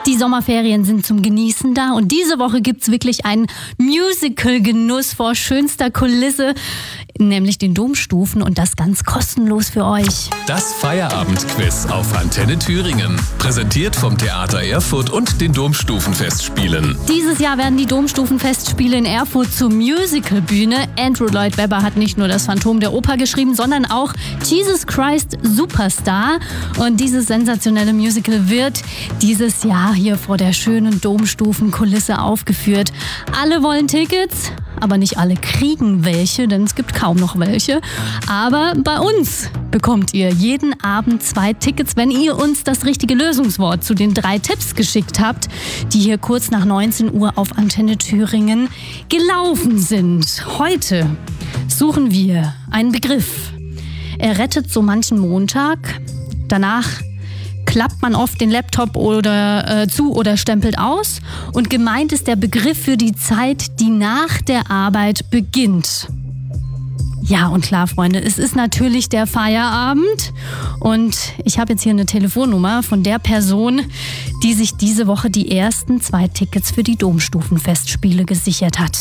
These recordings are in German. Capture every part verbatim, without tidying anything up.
Die Sommerferien sind zum Genießen da und diese Woche gibt's wirklich einen Musical-Genuss vor schönster Kulisse, nämlich den Domstufen, und das ganz kostenlos für euch. Das Feierabendquiz auf Antenne Thüringen. Präsentiert vom Theater Erfurt und den Domstufenfestspielen. Dieses Jahr werden die Domstufenfestspiele in Erfurt zur Musicalbühne. Andrew Lloyd Webber hat nicht nur das Phantom der Oper geschrieben, sondern auch Jesus Christ Superstar. Und dieses sensationelle Musical wird dieses Jahr hier vor der schönen Domstufenkulisse aufgeführt. Alle wollen Tickets, aber nicht alle kriegen welche, denn es gibt kaum noch welche. Aber bei uns bekommt ihr jeden Abend zwei Tickets, wenn ihr uns das richtige Lösungswort zu den drei Tipps geschickt habt, die hier kurz nach neunzehn Uhr auf Antenne Thüringen gelaufen sind. Heute suchen wir einen Begriff. Er rettet so manchen Montag. Danach klappt man oft den Laptop oder äh, zu oder stempelt aus. Und gemeint ist der Begriff für die Zeit, die nach der Arbeit beginnt. Ja, und klar, Freunde, es ist natürlich der Feierabend. Und ich habe jetzt hier eine Telefonnummer von der Person, die sich diese Woche die ersten zwei Tickets für die Domstufenfestspiele gesichert hat.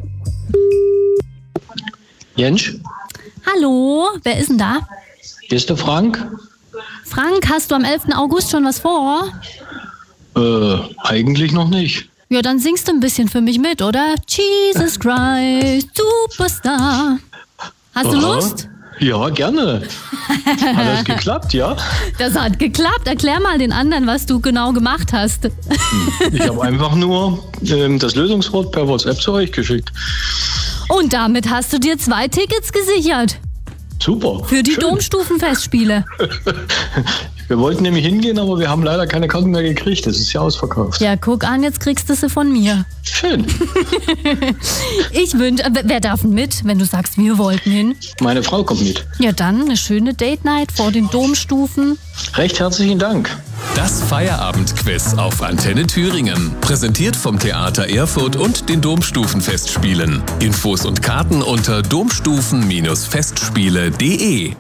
Jentsch? Hallo, wer ist denn da? Hier ist der Frank. Frank, hast du am elften August schon was vor? Äh, eigentlich noch nicht. Ja, dann singst du ein bisschen für mich mit, oder? Jesus Christ Superstar. Hast Aha. du Lust? Ja, gerne. Hat das geklappt, ja? Das hat geklappt. Erklär mal den anderen, was du genau gemacht hast. Ich habe einfach nur ähm, das Lösungswort per WhatsApp zu euch geschickt. Und damit hast du dir zwei Tickets gesichert. Super. Für die schön. Domstufenfestspiele. Wir wollten nämlich hingehen, aber wir haben leider keine Karten mehr gekriegt. Das ist ja ausverkauft. Ja, guck an, jetzt kriegst du sie von mir. Schön. Ich wünsche, wer darf denn mit, wenn du sagst, wir wollten hin? Meine Frau kommt mit. Ja, dann eine schöne Date Night vor den Domstufen. Recht herzlichen Dank. Das Feierabendquiz auf Antenne Thüringen. Präsentiert vom Theater Erfurt und den Domstufenfestspielen. Infos und Karten unter domstufen Festspiele punkt de.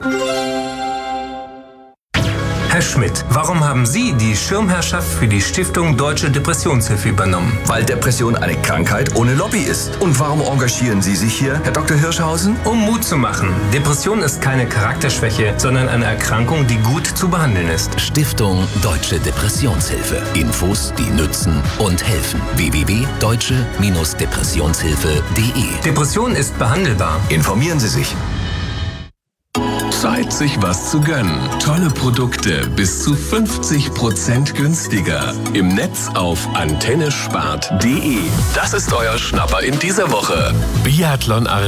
Herr Schmidt, warum haben Sie die Schirmherrschaft für die Stiftung Deutsche Depressionshilfe übernommen? Weil Depression eine Krankheit ohne Lobby ist. Und warum engagieren Sie sich hier, Herr Doktor Hirschhausen? Um Mut zu machen. Depression ist keine Charakterschwäche, sondern eine Erkrankung, die gut zu behandeln ist. Stiftung Deutsche Depressionshilfe. Infos, die nützen und helfen. w w w punkt deutsche Depressionshilfe punkt de. Depression ist behandelbar. Informieren Sie sich. Zeit, sich was zu gönnen. Tolle Produkte bis zu fünfzig Prozent günstiger. Im Netz auf antennespart punkt de. Das ist euer Schnapper in dieser Woche. Biathlon